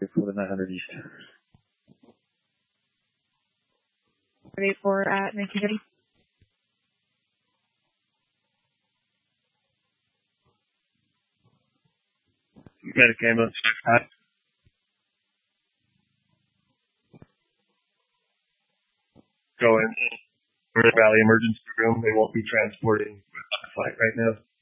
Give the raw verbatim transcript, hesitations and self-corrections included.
for the nine hundred East. Ready for at nineteen fifty. Medic ambulance. Go in. We're in Valley Emergency Room. They won't be transporting with flight right now.